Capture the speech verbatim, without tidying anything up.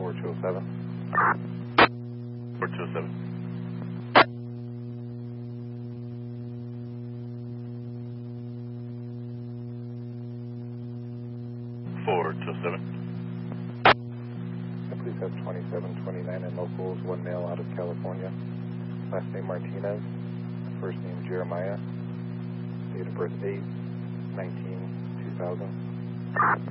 four two oh seven. four two oh seven. four two oh seven. Please have twenty-seven twenty-nine in locals, one male out of California. Last name Martinez, first name Jeremiah, date of birth eight nineteen two thousand.